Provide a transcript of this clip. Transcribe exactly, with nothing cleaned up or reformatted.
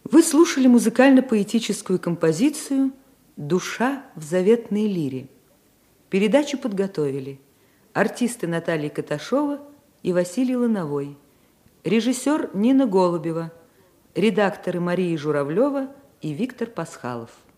Вы слушали музыкально-поэтическую композицию «Душа в заветной лире». Передачу подготовили артисты Наталья Каташова и Василий Лановой, режиссер Нина Голубева, редакторы Мария Журавлева и Виктор Пасхалов.